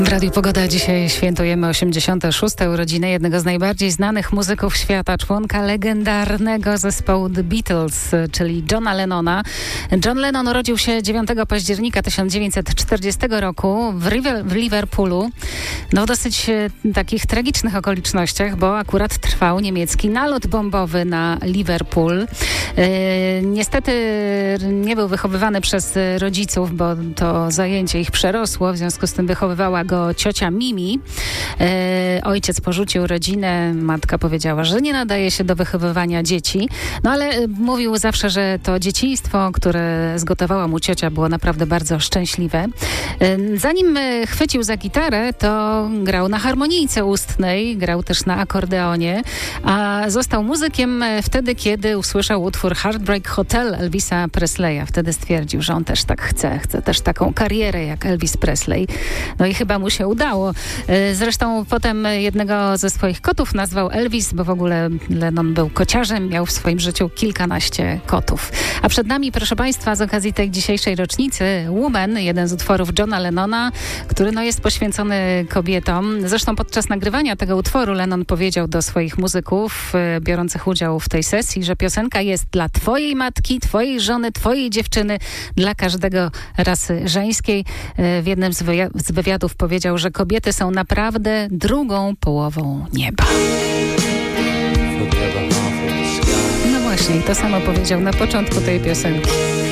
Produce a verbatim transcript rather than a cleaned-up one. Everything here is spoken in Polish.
W Radiu Pogoda dzisiaj świętujemy osiemdziesiąte szóste urodziny jednego z najbardziej znanych muzyków świata, członka legendarnego zespołu The Beatles, czyli Johna Lennona. John Lennon urodził się dziewiątego października tysiąc dziewięćset czterdziestego roku w, River, w Liverpoolu. No w dosyć e, takich tragicznych okolicznościach, bo akurat trwał niemiecki nalot bombowy na Liverpool. E, niestety nie był wychowywany przez rodziców, bo to zajęcie ich przerosło, w związku z tym wychowywała go ciocia Mimi. E, ojciec porzucił rodzinę, matka powiedziała, że nie nadaje się do wychowywania dzieci, no ale mówił zawsze, że to dzieciństwo, które zgotowała mu ciocia, było naprawdę bardzo szczęśliwe. E, zanim chwycił za gitarę, to grał na harmonijce ustnej, grał też na akordeonie, a został muzykiem wtedy, kiedy usłyszał utwór Heartbreak Hotel Elvisa Presleya. Wtedy stwierdził, że on też tak chce, chce też taką karierę jak Elvis Presley. No i chyba mu się udało. Zresztą potem jednego ze swoich kotów nazwał Elvis, bo w ogóle Lennon był kociarzem, miał w swoim życiu kilkanaście kotów. A przed nami, proszę Państwa, z okazji tej dzisiejszej rocznicy Woman, jeden z utworów Johna Lennona, który no, jest poświęcony kobietom. Zresztą podczas nagrywania tego utworu Lennon powiedział do swoich muzyków e, biorących udział w tej sesji, że piosenka jest dla twojej matki, twojej żony, twojej dziewczyny, dla każdego rasy żeńskiej. E, w jednym z, wyja- z wywiadów powiedział, że kobiety są naprawdę drugą połową nieba. No właśnie, to samo powiedział na początku tej piosenki.